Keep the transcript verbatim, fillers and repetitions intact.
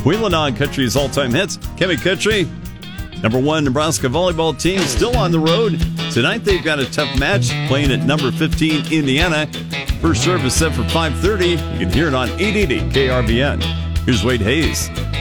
Wheeling on Country's all-time hits. Kevin Country, number one Nebraska volleyball team, still on the road. Tonight they've got a tough match playing at number fifteen Indiana. First service set for five thirty. You can hear it on eight eighty K R V N. Here's Wade Hayes.